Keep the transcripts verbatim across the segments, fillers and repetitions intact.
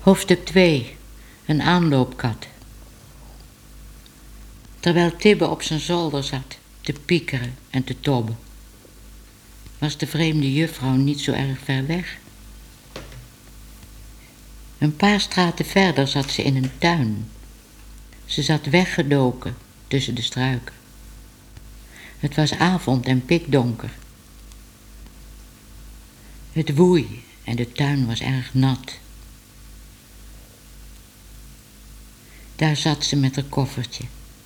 Hoofdstuk twee. Een aanloopkat. Terwijl Tibbe op zijn zolder zat, te piekeren en te tobben, was de vreemde juffrouw niet zo erg ver weg. Een paar straten verder zat ze in een tuin. Ze zat weggedoken tussen de struiken. Het was avond en pikdonker. Het woei en de tuin was erg nat. Daar zat ze met haar koffertje.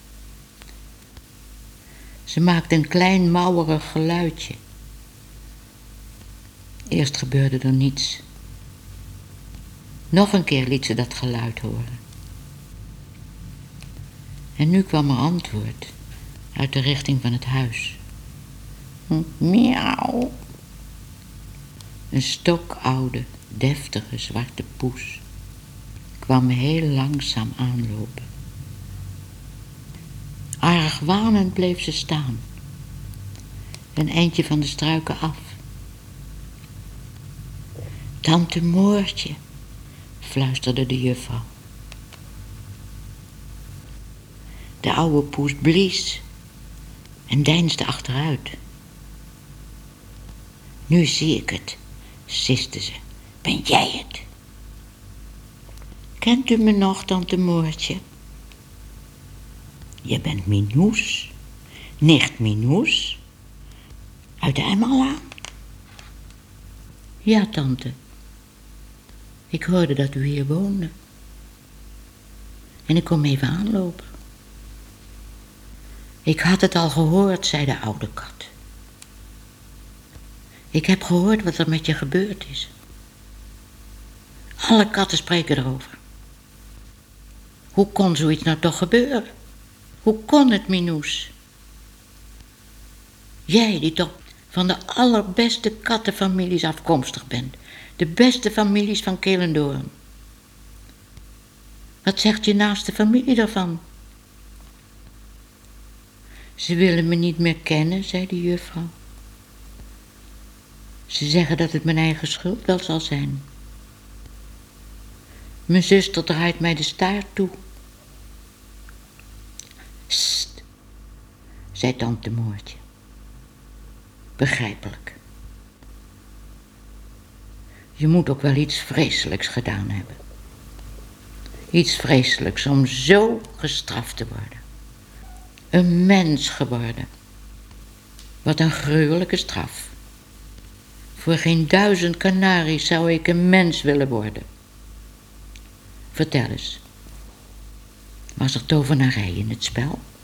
Ze maakte een klein mouwerig geluidje. Eerst gebeurde er niets. Nog een keer liet ze dat geluid horen. En nu kwam er antwoord uit de richting van het huis. Miauw. Een stokoude, deftige zwarte poes kwam heel langzaam aanlopen. Argwanend bleef ze staan, een eindje van de struiken af. Tante Moortje, fluisterde de juffrouw. De oude poes blies en deinsde achteruit. Nu zie ik het, siste ze. Ben jij het? Kent u me nog, tante Moortje? Je bent Minoes, nicht Minoes, uit de Emmala? Ja, tante. Ik hoorde dat u hier woonde. En ik kom even aanlopen. Ik had het al gehoord, zei de oude kat. Ik heb gehoord wat er met je gebeurd is. Alle katten spreken erover. Hoe kon zoiets nou toch gebeuren? Hoe kon het, Minoes? Jij die toch van de allerbeste kattenfamilies afkomstig bent. De beste families van Kelendoorn. Wat zegt je naaste familie daarvan? Ze willen me niet meer kennen, zei de juffrouw. Ze zeggen dat het mijn eigen schuld wel zal zijn. Mijn zuster draait mij de staart toe. Sst, zei tante Moortje. Begrijpelijk. Je moet ook wel iets vreselijks gedaan hebben. Iets vreselijks om zo gestraft te worden. Een mens geworden. Wat een gruwelijke straf. Voor geen duizend kanaries zou ik een mens willen worden. Vertel eens. Was er tovenarij in het spel?